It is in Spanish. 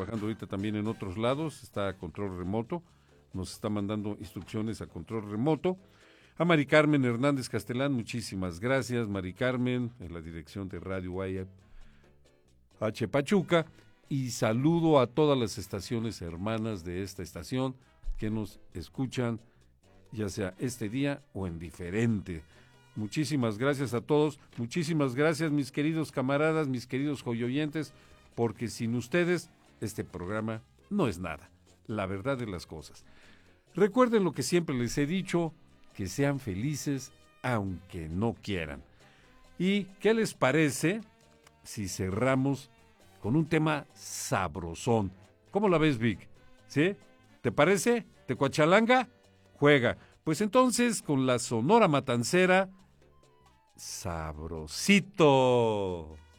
trabajando ahorita también en otros lados, está a control remoto, nos está mandando instrucciones a control remoto. A Mari Carmen Hernández Castelán, muchísimas gracias, Mari Carmen, en la dirección de Radio H Pachuca, y saludo a todas las estaciones hermanas de esta estación que nos escuchan, ya sea este día o en diferente. Muchísimas gracias a todos, muchísimas gracias mis queridos camaradas, mis queridos joyoyentes, porque sin ustedes este programa no es nada, la verdad de las cosas. Recuerden lo que siempre les he dicho, que sean felices aunque no quieran. ¿Y qué les parece si cerramos con un tema sabrosón? ¿Cómo la ves, Vic? ¿Sí? ¿Te parece? ¿Te cuachalanga? Juega. Pues entonces, con la Sonora Matancera, Sabrosito.